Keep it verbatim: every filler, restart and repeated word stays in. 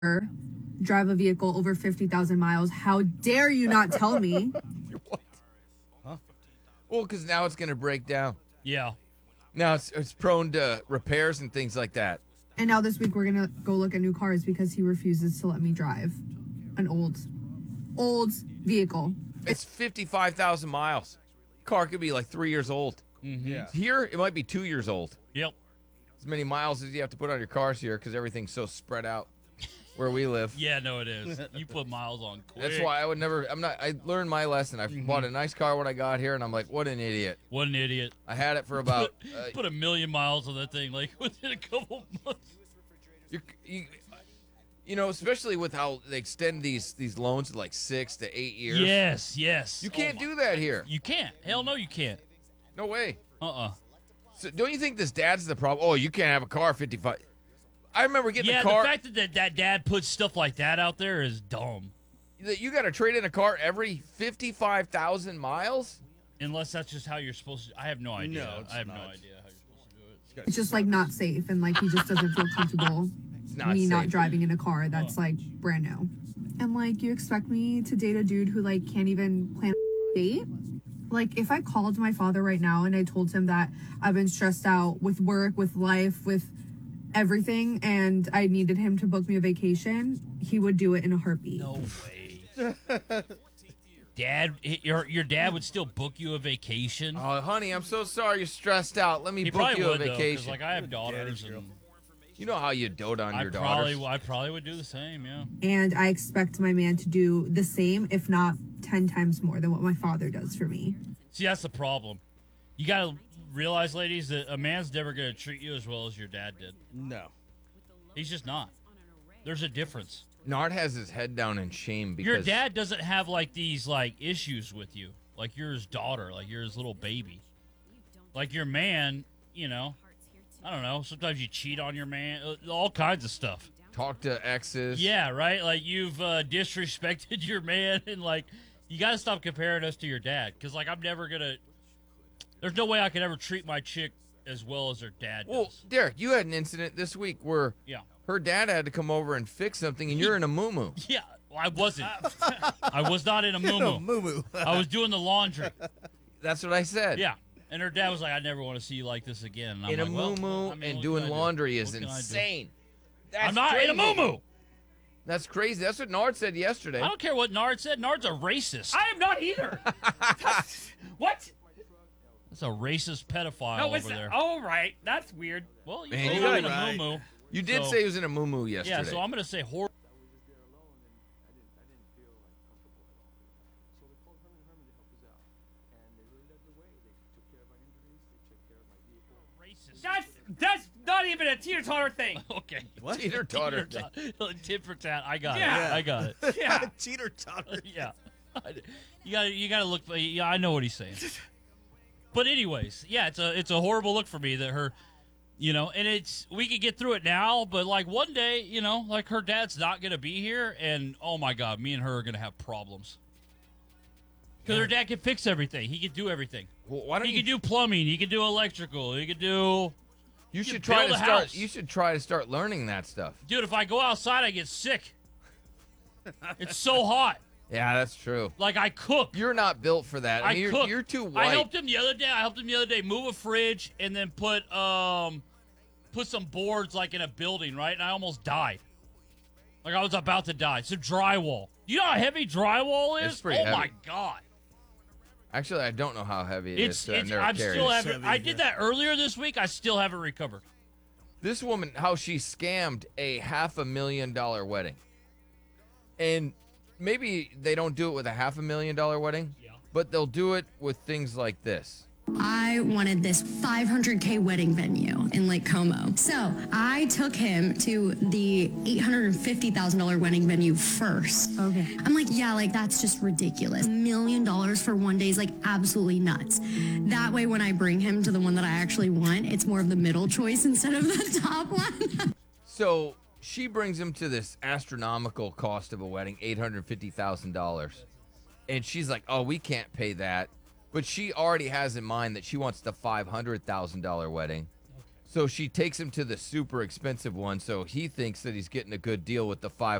drive a vehicle over fifty thousand miles. How dare you not tell me? What? Huh? Well, because now it's going to break down. Yeah. Now it's, it's prone to repairs and things like that. And now this week we're going to go look at new cars because he refuses to let me drive an old, old vehicle. It's fifty-five thousand miles. Car could be like three years old. Mm-hmm. Yeah. Here, it might be two years old. Yep. As many miles as you have to put on your cars here because everything's so spread out where we live. Yeah, no, it is. You put miles on quick. That's why I would never, I'm not, I learned my lesson. I Mhm. bought a nice car when I got here, and I'm like, what an idiot. What an idiot. I had it for about, Put, uh, put a million miles on that thing, like, within a couple months. you're, you, you know, especially with how they extend these these loans to like six to eight years. Yes, yes. You can't Oh, do that here. You can't. Hell no, you can't. No way. Uh-uh. So don't you think this dad's the problem? Oh, you can't have a car fifty-five. I remember getting Yeah, a car. the fact that, that that dad puts stuff like that out there is dumb. that you got to trade in a car every fifty-five thousand miles? Unless that's just how you're supposed to. I have no idea. No, it's I have no not. idea how you're supposed to do it. It's just like not safe, and like he just doesn't feel comfortable It's not me safe. not driving in a car that's like brand new. And like you expect me to date a dude who like can't even plan a date? Like if I called my father right now and I told him that I've been stressed out with work, with life, with everything, and I needed him to book me a vacation, he would do it in a heartbeat. No way. Dad, your your dad would still book you a vacation. Oh, honey, I'm so sorry you're stressed out. Let me he book probably you would a though, 'cause, vacation. like I have daughters, girl. and You know how you dote on I your probably daughters. I probably would do the same. Yeah. And I expect my man to do the same, if not ten times more than what my father does for me. See, that's the problem. You gotta realize, ladies, that a man's never gonna treat you as well as your dad did. No. He's just not. There's a difference. Nard has his head down in shame because Your dad doesn't have like these like issues with you. Like you're his daughter, like you're his little baby. Like your man, you know, I don't know, sometimes you cheat on your man, uh, all kinds of stuff. talk to exes. Yeah, right? Like you've uh, disrespected your man, and like you got to stop comparing us to your dad, cuz like I'm never going to there's no way I could ever treat my chick as well as her dad does. Well, Derek, you had an incident this week where Yeah. her dad had to come over and fix something, and you're in a moo-moo. Yeah, well, I wasn't. I was not in a No, moo moo moo. I was doing the laundry. That's what I said. Yeah. And her dad was like, I never want to see you like this again. And I'm In a like, well, moo-moo I mean, and what doing can I do? laundry is What can I do? insane. That's I'm not in a crazy. moo That's crazy. That's what Nard said yesterday. I don't care what Nard said. Nard's a racist. I am not either. What? That's a racist pedophile No, over it's there. all right. That's weird. Well, you Man, know, you I'm gotta- in a moo You did So- say he was in a moo-moo yesterday. Yeah, so I'm going to say horrible. Racist. That's that's not even a teeter totter thing. Okay. What? Teeter totter. Tit for tat. I got Yeah. it. I got it. Yeah. Cheater totter. Yeah. You got to you got to look. Yeah, I know what he's saying. But anyways, yeah, it's a it's a horrible look for me that her, you know, and it's we could get through it now, but like one day, you know, like her dad's not gonna be here, and oh my God, me and her are gonna have problems. Because her dad can fix everything. He can do everything. Well, why don't He you? can do plumbing. He can do electrical. He can do. you you should can try build to a start. house. You should try to start learning that stuff. Dude, if I go outside, I get sick. It's so hot. Yeah, that's true. Like I cook. You're not built for that. I, I mean, you're, cook. you're too white. I helped him the other day. I helped him the other day move a fridge and then put um put some boards like in a building, right? And I almost died. Like I was about to die. Some drywall. You know how heavy drywall is? It's pretty oh my heavy. God. Actually, I don't know how heavy it It's is. so I've it's never I'm carried still it. having I did that earlier this week. I still haven't recovered. This woman, how she scammed a half a million dollar wedding. And maybe they don't do it with a half a million dollar wedding, Yeah. but they'll do it with things like this. I wanted this five hundred K wedding venue in Lake Como. So I took him to the eight hundred fifty thousand dollars wedding venue first. Okay. I'm like, yeah, like that's just ridiculous. A million dollars for one day is like absolutely nuts. That way, when I bring him to the one that I actually want, it's more of the middle choice instead of the top one. So she brings him to this astronomical cost of a wedding, eight hundred fifty thousand dollars. And she's like, oh, we can't pay that. But she already has in mind that she wants the five hundred thousand dollars wedding. So she takes him to the super expensive one. So he thinks that he's getting a good deal with the five